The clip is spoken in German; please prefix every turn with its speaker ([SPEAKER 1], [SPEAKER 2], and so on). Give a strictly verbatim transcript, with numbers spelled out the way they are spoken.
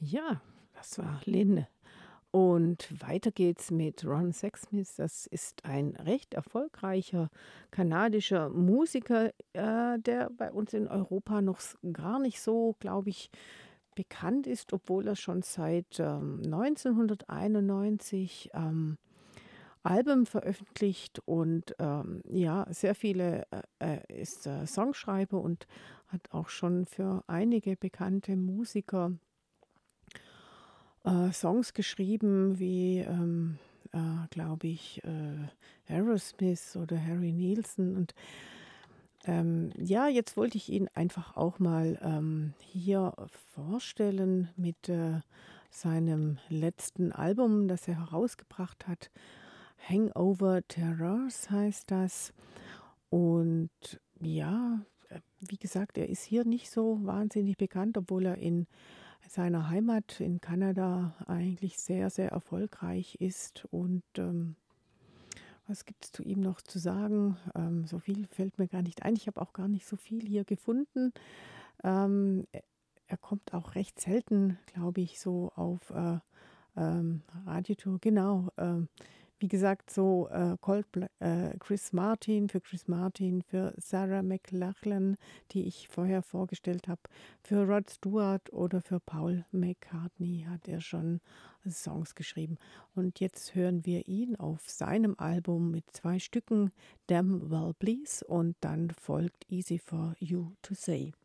[SPEAKER 1] Ja, das war Lynn. Und weiter geht's mit Ron Sexsmith. Das ist ein recht erfolgreicher kanadischer Musiker, äh, der bei uns in Europa noch s gar nicht so, glaube ich, bekannt ist, obwohl er schon seit, ähm, neunzehnhunderteinundneunzig, ähm, Alben veröffentlicht und, ähm, ja, sehr viele äh, er ist, äh, Songschreiber und hat auch schon für einige bekannte Musiker äh, Songs geschrieben wie, ähm, äh, glaube ich, äh, Aerosmith oder Harry Nilsson. Und ähm, ja, jetzt wollte ich ihn einfach auch mal ähm, hier vorstellen mit äh, seinem letzten Album, das er herausgebracht hat. Hangover Terrors heißt das. Und ja, äh, wie gesagt, er ist hier nicht so wahnsinnig bekannt, obwohl er in seiner Heimat in Kanada eigentlich sehr, sehr erfolgreich ist. Und ähm, was gibt es zu ihm noch zu sagen? Ähm, so viel fällt mir gar nicht ein. Ich habe auch gar nicht so viel hier gefunden. Ähm, e Er kommt auch recht selten, glaube ich, so auf, äh, ähm, Radiotour. Genau, ähm, wie gesagt, so, äh, Coldpla äh, Chris Martin für Chris Martin, für Sarah McLachlan, die ich vorher vorgestellt habe, für Rod Stewart oder für Paul McCartney hat er schon Songs geschrieben. Und jetzt hören wir ihn auf seinem Album mit zwei Stücken, „Damn Well Please" und dann folgt „Easy for You to Say".